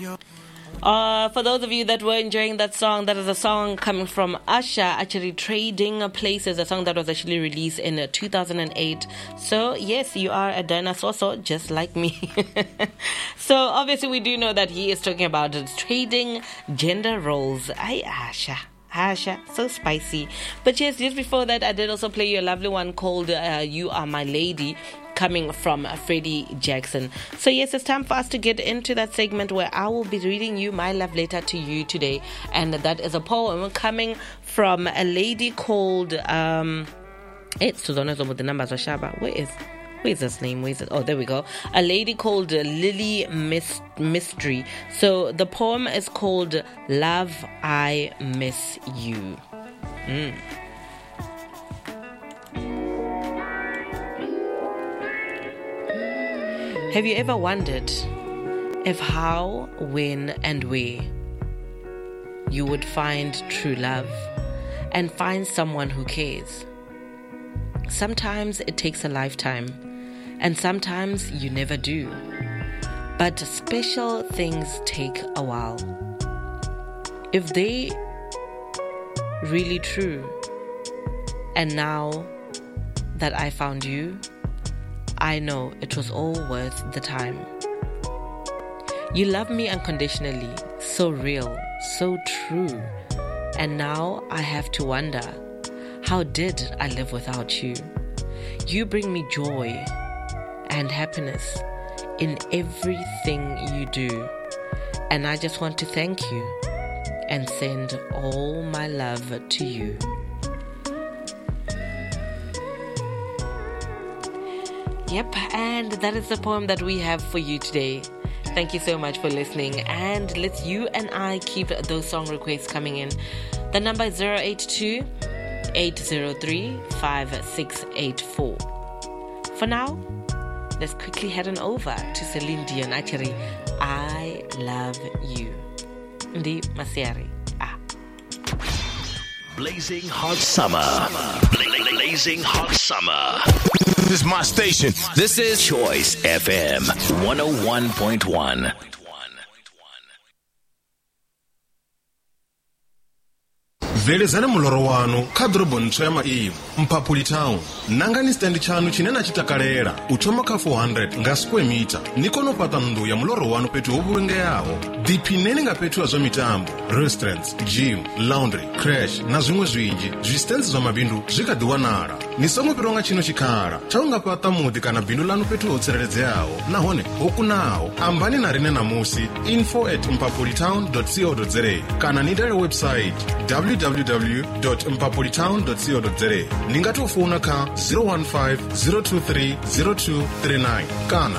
For those of you that were enjoying that song, that is a song coming from Usher, actually Trading Places, a song that was actually released in 2008. So yes, you are a dinosaur, so just like me. So obviously we do know that he is talking about trading gender roles. Asha, so spicy. But yes, just before that, I did also play you a lovely one called You Are My Lady, coming from Freddie Jackson. So yes, it's time for us to get into that segment where I will be reading you my love letter to you today. And that is a poem coming from a lady called it's Susanna with the numbers of Shaba. Where's this name? Where's it? Oh, there we go. A lady called Lily Mystery. So the poem is called Love, I Miss You. Have you ever wondered if how, when, and where you would find true love and find someone who cares? Sometimes it takes a lifetime, and sometimes you never do. But special things take a while. If they really true, and now that I found you, I know it was all worth the time. You love me unconditionally, so real, so true. And now I have to wonder, how did I live without you? You bring me joy and happiness in everything you do. And I just want to thank you and send all my love to you. Yep, and that is the poem that we have for you today. Thank you so much for listening, and let's you and I keep those song requests coming in. The number is 082-803-5684. For now, let's quickly head on over to Celine Dion. Actually, I Love You. Ndi Masiari. Blazing hot summer. Blazing hot summer. This is my station. This is Choice FM 101.1. Velezana muloro wanu kadrobo ntswa maimo Mpapuli Town nangani stand chanu chinena chitakalera uchoma ka 400 nga square meter nikono pata ndu ya muloro wanu petu obulenge yawo dipinene nga petu azo mitambo restaurants gym laundry crash na zimwe zwinji zwistands za mabindu zikadiwanara nisomwe pironga chino chikara chaunga pata mudi kana bindu lanu petu otsereleze yawo nahone okunawo ambani na rine namusi info@mpapolitown.co.za kana nidale website www.mpapolitown.co.za ningatofuna ka 015-023-0239 kana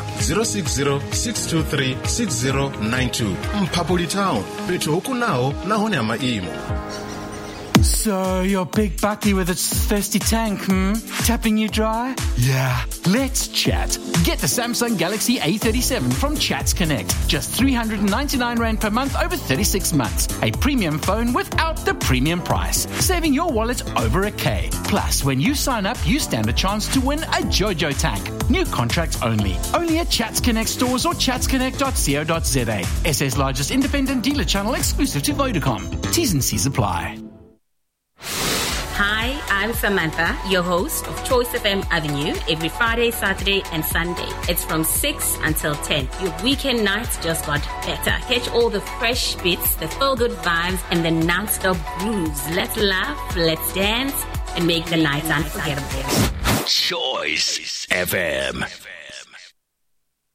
060-623-6092 Mpapuli Town petu hukunao nahone ama imo. So, your big bucky with its thirsty tank, tapping you dry? Yeah, let's chat. Get the Samsung Galaxy A37 from Chats Connect. Just 399 Rand per month over 36 months. A premium phone without the premium price. Saving your wallet over $1,000. Plus, when you sign up, you stand a chance to win a JoJo tank. New contracts only. Only at Chats Connect stores or chatsconnect.co.za. SA's largest independent dealer channel exclusive to Vodacom. T's and C's apply. Hi, I'm Samantha, your host of Choice FM Avenue, every Friday, Saturday, and Sunday. It's from 6 until 10. Your weekend nights just got better. Catch all the fresh bits, the feel-good vibes, and the non-stop grooves. Let's laugh, let's dance, and make the night unforgettable. Choice FM.